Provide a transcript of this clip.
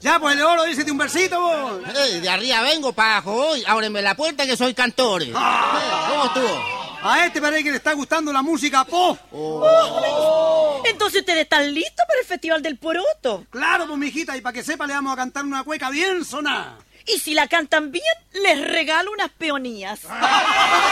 Ya, pues el oro, dícete un versito, vos. De arriba vengo para abajo hoy. Ábreme la puerta que soy cantor. ¿Cómo estuvo? A este parece que le está gustando la música pop. Entonces ustedes están listos para el Festival del Poroto. Claro, pues, mijita, y para que sepa le vamos a cantar una cueca bien sonada. Y si la cantan bien, les regalo unas peonías.